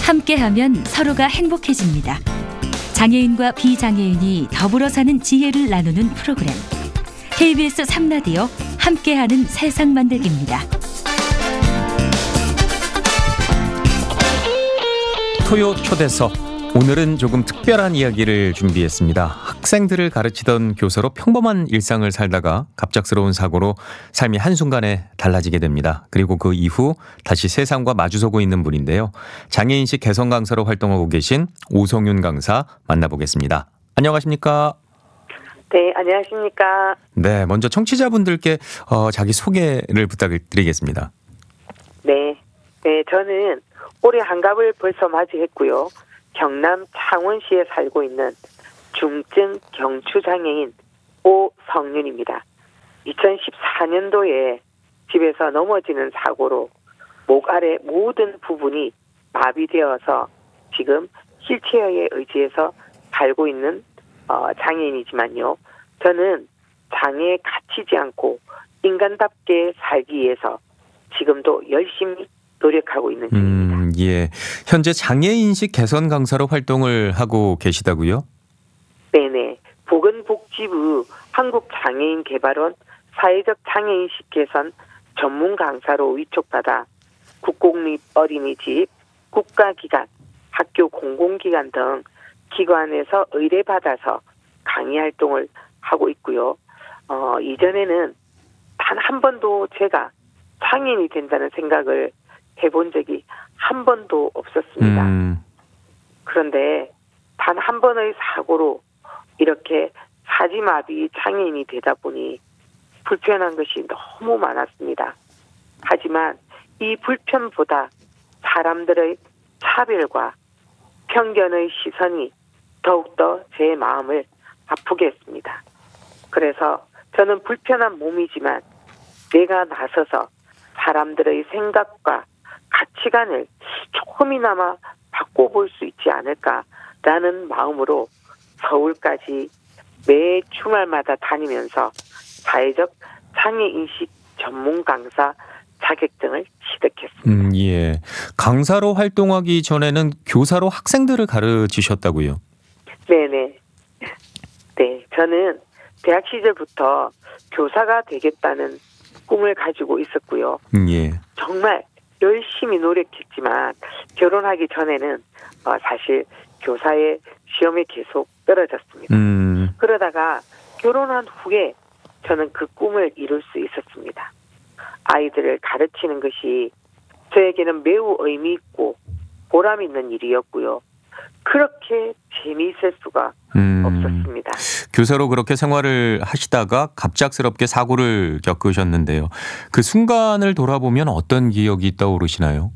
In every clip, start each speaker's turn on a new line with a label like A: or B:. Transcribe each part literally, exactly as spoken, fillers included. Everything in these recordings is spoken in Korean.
A: 함께하면 서로가 행복해집니다. 장애인과 비장애인이 더불어 사는 지혜를 나누는 프로그램. 케이비에스 삼 라디오 함께하는 세상 만들기입니다.
B: 토요 초대석. 오늘은 조금 특별한 이야기를 준비했습니다. 학생들을 가르치던 교사로 평범한 일상을 살다가 갑작스러운 사고로 삶이 한순간에 달라지게 됩니다. 그리고 그 이후 다시 세상과 마주서고 있는 분인데요. 장애인식 개선 강사로 활동하고 계신 오성윤 강사 만나보겠습니다. 안녕하십니까?
C: 네, 안녕하십니까?
B: 네, 먼저 청취자분들께 어, 자기 소개를 부탁드리겠습니다.
C: 네, 네, 저는 올해 한갑을 벌써 맞이했고요. 경남 창원시에 살고 있는 중증 경추장애인 오성윤입니다. 이천십사 년도에 집에서 넘어지는 사고로 목 아래 모든 부분이 마비되어서 지금 휠체어에 의지해서 살고 있는 어, 장애인이지만요. 저는 장애에 갇히지 않고 인간답게 살기 위해서 지금도 열심히 노력하고 있는 중입니다.
B: 음, 예. 현재 장애인식 개선 강사로 활동을 하고 계시다고요? 네네.
C: 보건복지부 한국장애인개발원 사회적 장애인식 개선 전문 강사로 위촉받아 국공립 어린이집, 국가기관, 학교 공공기관 등 기관에서 의뢰받아서 강의 활동을 하고 있고요. 어, 이전에는 단 한 번도 제가 장애인이 된다는 생각을 해본 적이 한 번도 없었습니다. 음. 그런데 단 한 번의 사고로 이렇게 사지마비 장애인이 되다 보니 불편한 것이 너무 많았습니다. 하지만 이 불편보다 사람들의 차별과 편견의 시선이 더욱더 제 마음을 아프게 했습니다. 그래서 저는 불편한 몸이지만 내가 나서서 사람들의 생각과 가치관을 조금이나마 바꿔볼 수 있지 않을까라는 마음으로 서울까지 매 주말마다 다니면서 사회적 장애인식 전문 강사 자격증을 취득했습니다.
B: 음, 예. 강사로 활동하기 전에는 교사로 학생들을 가르치셨다고요?
C: 네네. 네, 저는 대학 시절부터 교사가 되겠다는 꿈을 가지고 있었고요.
B: 음, 예.
C: 정말 열심히 노력했지만 결혼하기 전에는 어, 사실 교사의 시험에 계속 떨어졌습니다. 음. 그러다가 결혼한 후에 저는 그 꿈을 이룰 수 있었습니다. 아이들을 가르치는 것이 저에게는 매우 의미 있고 보람 있는 일이었고요. 그렇게 재미있을 수가 음. 없었습니다.
B: 교사로 그렇게 생활을 하시다가 갑작스럽게 사고를 겪으셨는데요. 그 순간을 돌아보면 어떤 기억이 떠오르시나요?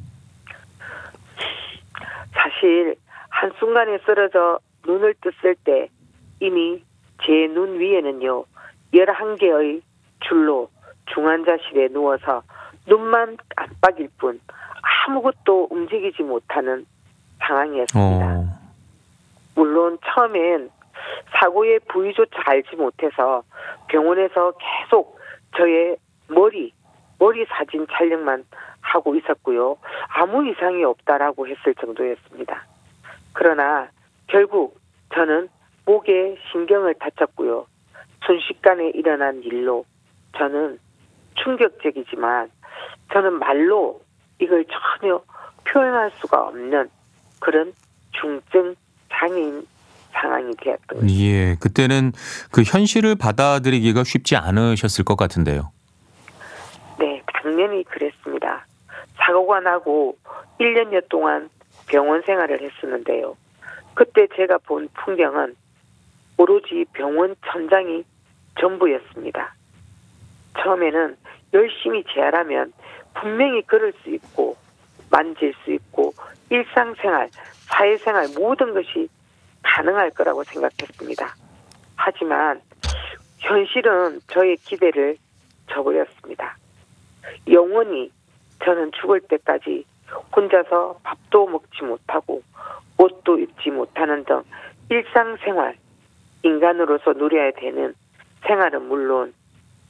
C: 사실 한순간에 쓰러져 눈을 떴을 때 이미 제 눈 위에는요. 열한 개의 줄로 중환자실에 누워서 눈만 깜빡일 뿐 아무것도 움직이지 못하는 상황이었습니다. 어. 물론 처음엔 사고의 부위조차 알지 못해서 병원에서 계속 저의 머리, 머리 사진 촬영만 하고 있었고요. 아무 이상이 없다라고 했을 정도였습니다. 그러나 결국 저는 목에 신경을 다쳤고요. 순식간에 일어난 일로 저는 충격적이지만 저는 말로 이걸 전혀 표현할 수가 없는 그런 중증 장애인 상황이 되었던 거죠.
B: 예, 그때는 그 현실을 받아들이기가 쉽지 않으셨을 것 같은데요.
C: 네, 당연히 그랬습니다. 사고가 나고 일 년여 동안 병원 생활을 했었는데요. 그때 제가 본 풍경은 오로지 병원 천장이 전부였습니다. 처음에는 열심히 재활하면 분명히 걸을 수 있고 만질 수 있고 일상생활, 사회생활 모든 것이 가능할 거라고 생각했습니다. 하지만 현실은 저의 기대를 저버렸습니다. 영원히 저는 죽을 때까지 혼자서 밥도 먹지 못하고 옷도 입지 못하는 등 일상생활, 인간으로서 누려야 되는 생활은 물론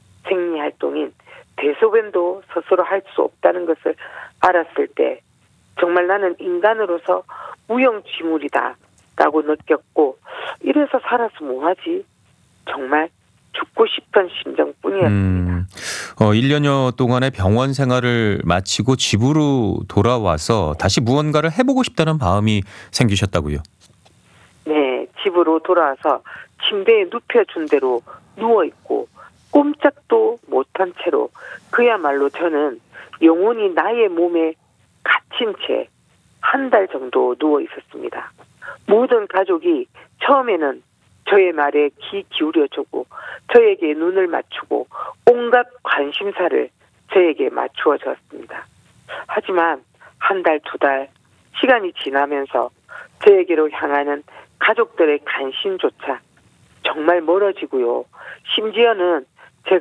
C: 생리활동인 대소변도 스스로 할 수 없다는 것을 알았을 때 정말 나는 인간으로서 무용지물이다라고 느꼈고, 이래서 살아서 뭐하지? 정말 죽고 싶은 심정뿐이었습니다.
B: 음, 어, 일 년여 동안의 병원 생활을 마치고 집으로 돌아와서 다시 무언가를 해보고 싶다는 마음이 생기셨다고요?
C: 네, 집으로 돌아와서 침대에 눕혀준 대로 누워있고 꼼짝도 못한 채로 그야말로 저는 영혼이 나의 몸에 갇힌 채 한 달 정도 누워 있었습니다. 모든 가족이 처음에는 저의 말에 귀 기울여주고 저에게 눈을 맞추고 온갖 관심사를 저에게 맞추어 줬습니다. 하지만 한 달, 두 달 시간이 지나면서 저에게로 향하는 가족들의 관심조차 정말 멀어지고요. 심지어는